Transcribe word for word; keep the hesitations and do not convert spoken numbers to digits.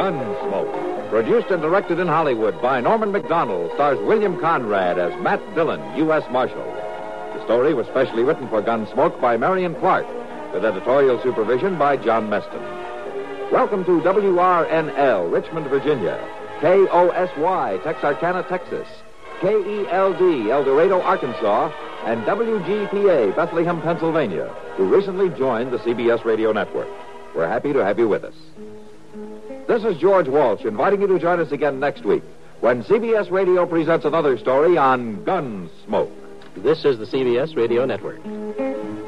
Gunsmoke. Produced and directed in Hollywood by Norman Macdonald, stars William Conrad as Matt Dillon, U S Marshal. The story was specially written for Gunsmoke by Marion Clark, with editorial supervision by John Meston. Welcome to W R N L, Richmond, Virginia, K O S Y, Texarkana, Texas, K E L D, El Dorado, Arkansas, and W G P A, Bethlehem, Pennsylvania, who recently joined the C B S radio network. We're happy to have you with us. This is George Walsh inviting you to join us again next week when C B S Radio presents another story on Gunsmoke. This is the C B S Radio Network.